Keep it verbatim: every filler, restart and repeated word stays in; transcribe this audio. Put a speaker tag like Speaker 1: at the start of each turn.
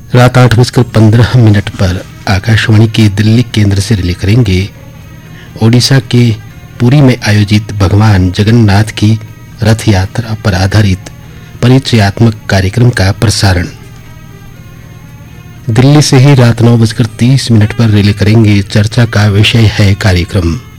Speaker 1: रात आठ बजकर पंद्रह मिनट पर आकाशवाणी के दिल्ली केंद्र से रिले करेंगे ओडिशा के पुरी में आयोजित भगवान जगन्नाथ की रथ यात्रा पर आधारित परिचयात्मक कार्यक्रम का प्रसारण। दिल्ली से ही रात नौ बजकर तीस मिनट पर रिले करेंगे चर्चा का विषय है कार्यक्रम।